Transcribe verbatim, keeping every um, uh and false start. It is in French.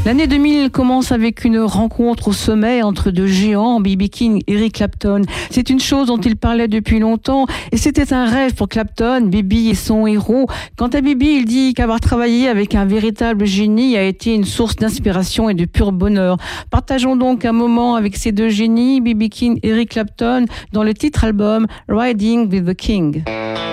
L'année deux mille commence avec une rencontre au sommet entre deux géants, B B King et Eric Clapton. C'est une chose dont il parlait depuis longtemps et c'était un rêve pour Clapton. B B est son héros. Quant à B B, il dit qu'avoir travaillé avec un véritable génie a été une source d'inspiration et de pur bonheur. Partageons donc un moment avec ces deux génies, B B King et Eric Clapton, dans le titre album Riding with the King.